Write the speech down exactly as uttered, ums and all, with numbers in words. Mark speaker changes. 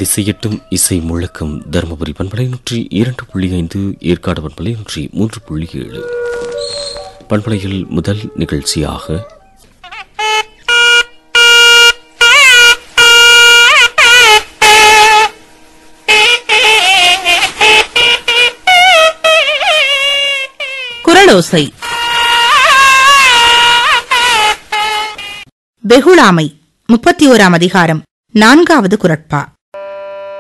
Speaker 1: திசையெட்டும் இசை முழக்கம் தருமபுரி பண்பலை நூற்றி இரண்டு புள்ளி ஐந்து, ஏற்காடு பண்பலை நூற்றி மூன்று புள்ளி ஏழு. பண்பலையில் முதல் நிகழ்ச்சியாக
Speaker 2: குரலோசை. வெகுளாமை முப்பத்தி ஓராம் அதிகாரம், நான்காவது குரட்பா.